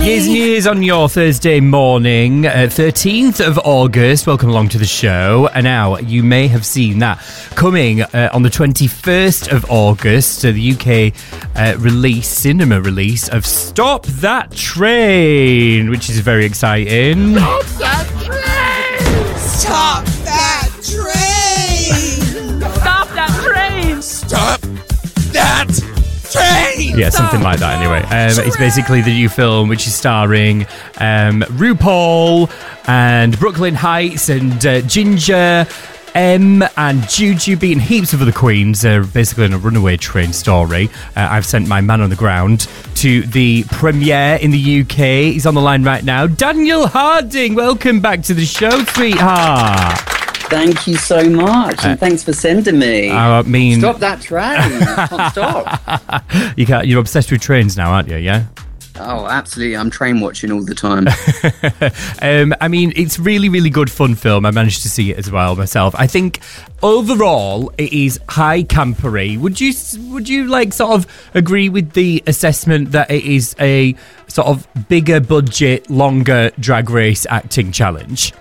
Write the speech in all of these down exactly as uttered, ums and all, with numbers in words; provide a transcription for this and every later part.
Years and years on your Thursday morning, uh, thirteenth of August. Welcome along to the show. And now, you may have seen that coming uh, on the twenty-first of August, uh, the U K uh, release, cinema release of Stop That Train, which is very exciting. Stop that train! Stop that train! Stop that train! Stop that train! Yeah, something like that anyway. Um, it's basically the new film which is starring um, RuPaul and Brooklyn Heights and uh, Ginger, M and Jujubee and heaps of other queens. Uh, basically in a runaway train story. Uh, I've sent my man on the ground to the premiere in the U K. He's on the line right now. Daniel Harding, welcome back to the show, sweetheart. Thank you so much, and uh, thanks for sending me. I mean, stop that train! Can't stop. You can't, you're obsessed with trains now, aren't you? Yeah. Oh, absolutely. I'm train watching all the time. um, I mean, it's really, really good fun film. I managed to see it as well myself. I think overall it is high campery. Would you, would you like sort of agree with the assessment that it is a sort of bigger budget, longer Drag Race acting challenge?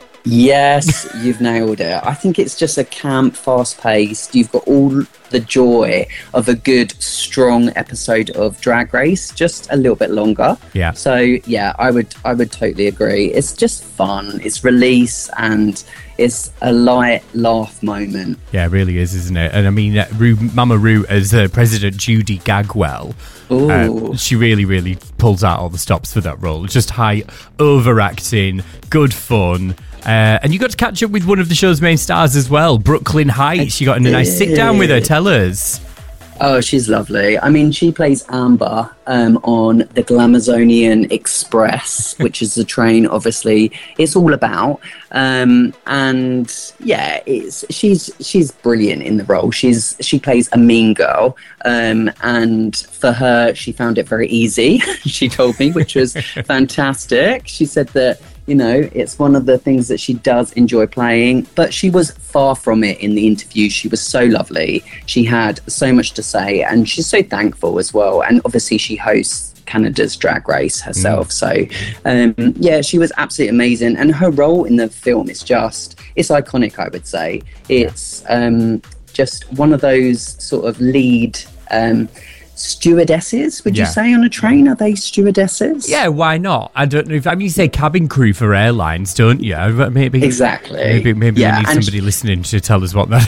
Yes, you've nailed it. I think it's just a camp, fast-paced. You've got all the joy of a good, strong episode of Drag Race, just a little bit longer. Yeah. So yeah, I would, I would totally agree. It's just fun. It's release and it's a light laugh moment. Yeah, it really is, isn't it? And I mean, uh, Ru, Mama Ru as uh, President Judy Gagwell. Uh, she really, really pulls out all the stops for that role. It's just high overacting, good fun. Uh, and you got to catch up with one of the show's main stars as well, Brooklyn Heights. You got a nice sit down with her. Tell us. Oh, she's lovely. I mean, she plays Amber um, on the Glamazonian Express, which is the train, obviously, it's all about. Um, and yeah, it's she's she's brilliant in the role. She's she plays a mean girl, um, and for her, she found it very easy. She told me, which was fantastic. She said that, you know, it's one of the things that she does enjoy playing, but she was far from it in the interview. She was so lovely. She had so much to say, and she's so thankful as well. And obviously she hosts Canada's Drag Race herself. Mm. So, um, yeah, she was absolutely amazing. And her role in the film is just, it's iconic, I would say. It's um, just one of those sort of lead... Um, stewardesses, would yeah. you say, on a train? Are they stewardesses? Yeah, why not? I don't know if I mean you say cabin crew for airlines, don't you? Maybe exactly. Maybe maybe yeah, we need somebody she... listening to tell us what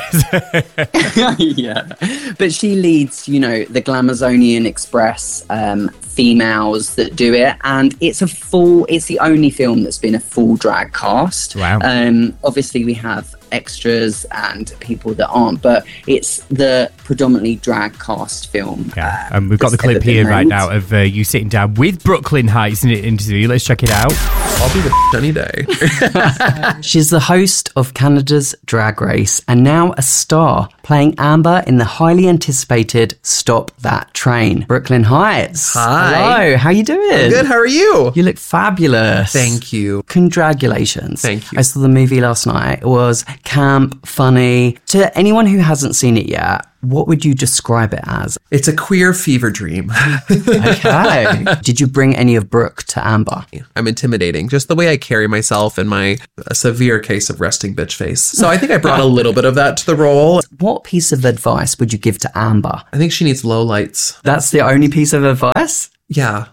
that is. Yeah, but she leads, you know, the Glamazonian Express. Um, females that do it, and it's a full it's the only film that's been a full drag cast. Wow. Um obviously we have extras and people that aren't, but it's the predominantly drag cast film. Yeah, and um, we've got the clip here right now of uh, you sitting down with Brooklyn Heights in an interview. Let's check it out. I'll be the any day. She's the host of Canada's Drag Race and now a star, playing Amber in the highly anticipated Stop That Train. Brooklyn Heights. Hi. Hello, how you doing? I'm good, how are you? You look fabulous. Thank you. Congratulations. Thank you. I saw the movie last night. It was camp, funny. To anyone who hasn't seen it yet, what would you describe it as? It's a queer fever dream. Okay. Did you bring any of Brooke to Amber? I'm intimidating. Just the way I carry myself and my a severe case of resting bitch face. So I think I brought a little bit of that to the role. What piece of advice would you give to Amber? I think she needs low lights. That's the only piece of advice? Yeah.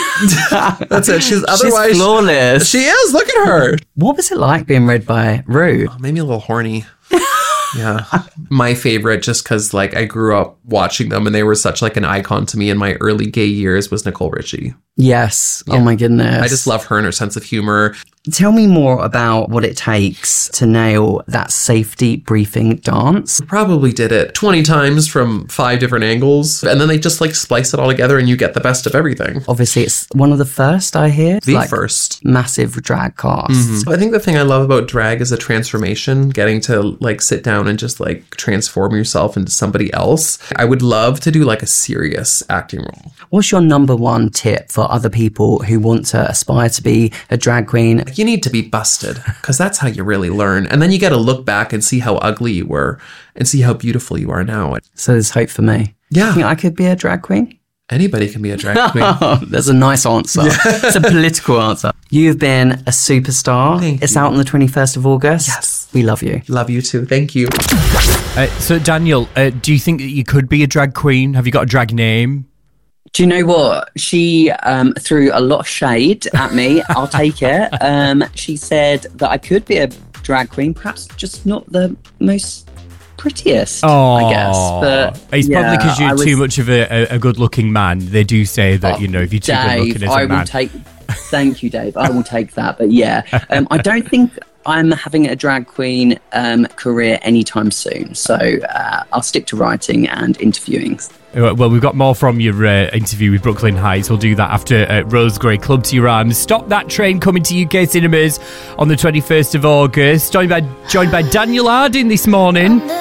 That's it. She's otherwise She's flawless. She is. Look at her. What was it like being read by Ru? Oh, maybe a little horny. Yeah. My favorite, just because like I grew up watching them and they were such like an icon to me in my early gay years, was Nicole Richie. Yes. Yeah. Oh my goodness. I just love her and her sense of humor. Tell me more about what it takes to nail that safety briefing dance. Probably did it twenty times from five different angles, and then they just like splice it all together and you get the best of everything. Obviously, it's one of the first, I hear. The like, first. Massive drag cast. Mm-hmm. I think the thing I love about drag is a transformation, getting to like sit down and just like transform yourself into somebody else. I would love to do like a serious acting role. What's your number one tip for other people who want to aspire to be a drag queen? You need to be busted, because that's how you really learn. And then you got to look back and see how ugly you were and see how beautiful you are now. So there's hope for me. Yeah. You think I could be a drag queen? Anybody can be a drag queen. That's a nice answer. It's a political answer. You've been a superstar. Thank it's you. out on the twenty-first of August. Yes. We love you. Love you too. Thank you. Uh, so, Daniel, uh, do you think that you could be a drag queen? Have you got a drag name? Do you know what? She um, threw a lot of shade at me. I'll take it. Um, she said that I could be a drag queen, perhaps just not the most prettiest, Oh, I guess. But it's yeah, probably because you're I was- too much of a, a, a good-looking man. They do say that, Oh, you know, if you're too Dave, good-looking as a I will man. take. Thank you, Dave. I will take that. But yeah, um, I don't think I'm having a drag queen um, career anytime soon. So uh, I'll stick to writing and interviewing. Uh, Well, we've got more from your uh, interview with Brooklyn Heights. We'll do that after uh, Rose Grey, Club to Your Arms. Stop That Train coming to U K cinemas on the twenty-first of August. Joined by, joined by Daniel Harding this morning.